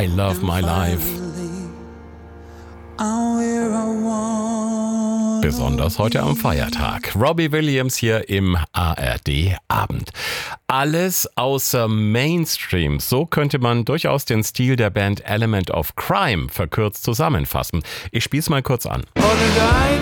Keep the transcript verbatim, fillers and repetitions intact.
I Love My Life. Besonders heute am Feiertag. Robbie Williams hier im A R D Abend. Alles außer Mainstream. So könnte man durchaus den Stil der Band Element of Crime verkürzt zusammenfassen. Ich spiel's mal kurz an. Ohne dein